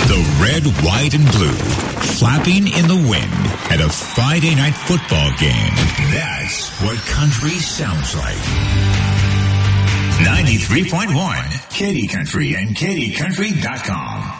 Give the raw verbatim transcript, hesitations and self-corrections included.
The red, white, and blue flapping in the wind at a Friday night football game. That's what country sounds like. ninety-three point one, Katy Country and Katy Country dot com.